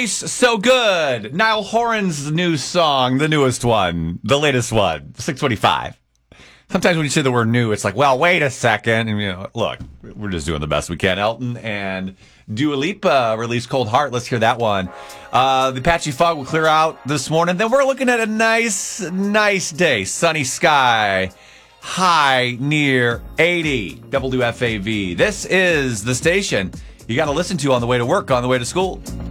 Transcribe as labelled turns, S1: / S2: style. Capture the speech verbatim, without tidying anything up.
S1: Nice, so good. Niall Horan's new song, the newest one, the latest one, six twenty-five. Sometimes when you say the word new, it's like, well, wait a second. And, you know, look, we're just doing the best we can. Elton and Dua Lipa released Cold Heart. Let's hear that one. Uh, the patchy fog will clear out this morning. Then we're looking at a nice, nice day. Sunny sky. High near eighty. W F A V. This is the station you got to listen to on the way to work, on the way to school.